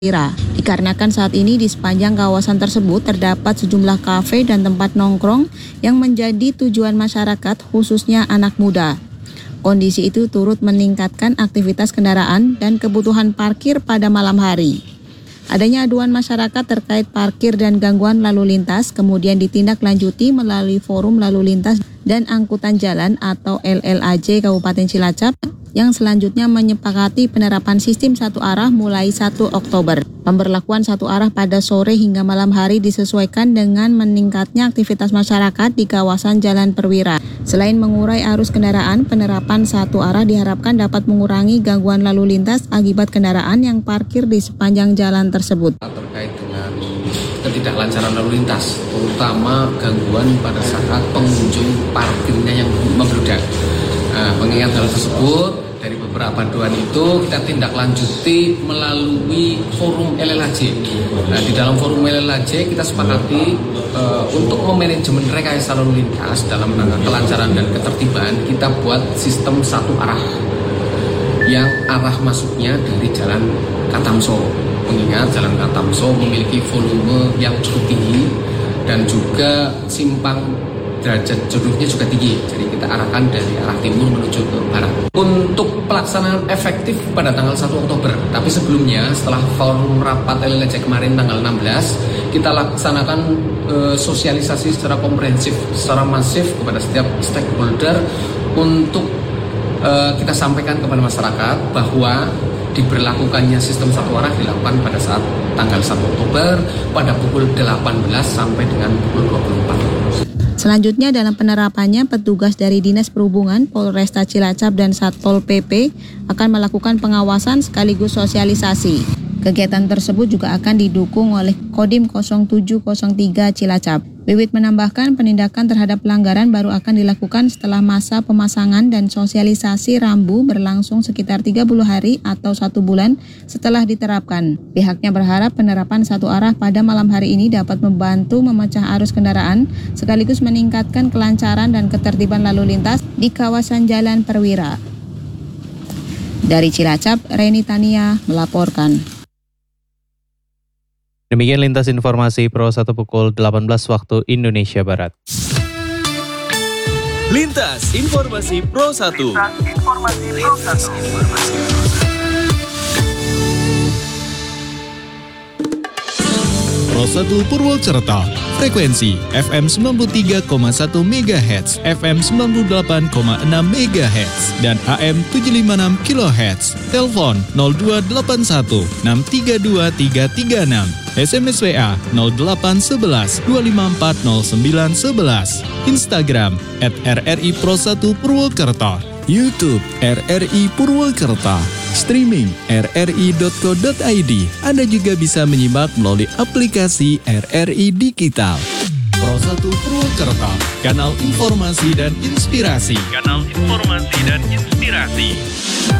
Perwira. Dikarenakan saat ini di sepanjang kawasan tersebut terdapat sejumlah kafe dan tempat nongkrong yang menjadi tujuan masyarakat khususnya anak muda. Kondisi itu turut meningkatkan aktivitas kendaraan dan kebutuhan parkir pada malam hari. Adanya aduan masyarakat terkait parkir dan gangguan lalu lintas kemudian ditindaklanjuti melalui Forum Lalu Lintas dan Angkutan Jalan atau LLAJ Kabupaten Cilacap yang selanjutnya menyepakati penerapan sistem satu arah mulai 1 Oktober. Pemberlakuan satu arah pada sore hingga malam hari disesuaikan dengan meningkatnya aktivitas masyarakat di kawasan Jalan Perwira. Selain mengurai arus kendaraan, penerapan satu arah diharapkan dapat mengurangi gangguan lalu lintas akibat kendaraan yang parkir di sepanjang jalan tersebut. Terkait dengan ketidaklancaran lalu lintas, terutama gangguan pada saat pengunjung parkirnya yang membludak. Mengingat hal tersebut, dari beberapa aduan itu kita tindak lanjuti melalui forum LLAJ. Di dalam forum LLAJ kita sepakati untuk memanajemen rekayasa lalu lintas dalam rangka kelancaran dan ketertiban, kita buat sistem satu arah yang arah masuknya dari Jalan Katamso. Mengingat Jalan Katamso memiliki volume yang cukup tinggi dan juga simpang derajat jodohnya juga tinggi, jadi kita arahkan dari arah timur menuju ke barat. Untuk pelaksanaan efektif pada tanggal 1 Oktober, tapi sebelumnya setelah forum rapat LLAJ kemarin tanggal 16, kita laksanakan sosialisasi secara komprehensif, secara masif kepada setiap stakeholder untuk kita sampaikan kepada masyarakat bahwa diberlakukannya sistem satu arah dilakukan pada saat tanggal 1 Oktober pada pukul 18 sampai dengan pukul 24. Selanjutnya dalam penerapannya, petugas dari Dinas Perhubungan, Polresta Cilacap dan Satpol PP akan melakukan pengawasan sekaligus sosialisasi. Kegiatan tersebut juga akan didukung oleh Kodim 0703 Cilacap. Wiwit menambahkan penindakan terhadap pelanggaran baru akan dilakukan setelah masa pemasangan dan sosialisasi rambu berlangsung sekitar 30 hari atau 1 bulan setelah diterapkan. Pihaknya berharap penerapan satu arah pada malam hari ini dapat membantu memecah arus kendaraan sekaligus meningkatkan kelancaran dan ketertiban lalu lintas di kawasan Jalan Perwira. Dari Cilacap, Reni Tania melaporkan. Demikian lintas informasi Pro 1 pukul 18 waktu Indonesia Barat. Lintas informasi Pro 1. Pro 1 Purwokerto, frekuensi FM 93,1 MHz, FM 98,6 MHz, dan AM 756 kHz. Telepon 0281 632 336. SMS WA 0811 254 0911. Instagram @RRI Pro 1 Purwokerto. YouTube RRI Purwokerto. Streaming rri.co.id. Anda juga bisa menyimak melalui aplikasi RRI Digital. Pro 1 Purwokerto, kanal informasi dan inspirasi.